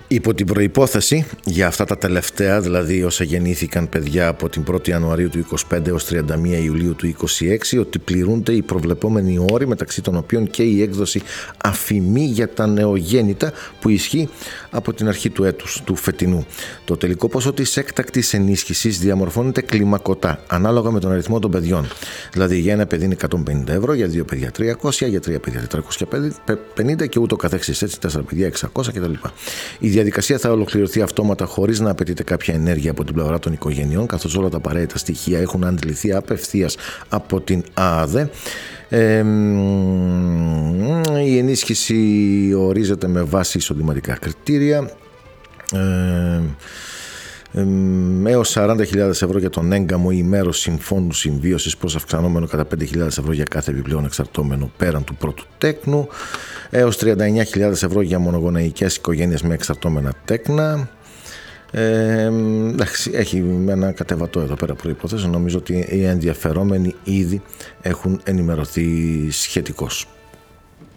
Υπό την προϋπόθεση για αυτά τα τελευταία, δηλαδή όσα γεννήθηκαν παιδιά από την 1η Ιανουαρίου του 25 έως 31 Ιουλίου του 26, ότι πληρούνται οι προβλεπόμενοι όροι, μεταξύ των οποίων και η έκδοση αφημί για τα νεογέννητα που ισχύει από την αρχή του έτους, του φετινού. Το τελικό ποσό της έκτακτης ενίσχυσης διαμορφώνεται κλιμακωτά, ανάλογα με τον αριθμό των παιδιών. Δηλαδή για ένα παιδί είναι 150 ευρώ, για 2 παιδιά 300, για 3 παιδιά 450 και ούτω καθεξής, έτσι 4 παιδιά 600 κτλ. Η διαδικασία θα ολοκληρωθεί αυτόματα χωρίς να απαιτείται κάποια ενέργεια από την πλευρά των οικογενειών, καθώς όλα τα απαραίτητα στοιχεία έχουν αντιληφθεί απευθείας από την ΑΑΔΕ. Η ενίσχυση ορίζεται με βάση εισοδηματικά κριτήρια. Έως 40.000 ευρώ για τον έγκαμο ή μέρος συμφώνου συμβίωσης, προς αυξανόμενο κατά 5.000 ευρώ για κάθε επιπλέον εξαρτώμενο πέραν του πρώτου τέκνου, έως 39.000 ευρώ για μονογονεϊκές οικογένειες με εξαρτώμενα τέκνα. Έχει ένα κατεβατό εδώ πέρα προϋποθέσεις. Νομίζω ότι οι ενδιαφερόμενοι ήδη έχουν ενημερωθεί σχετικώς.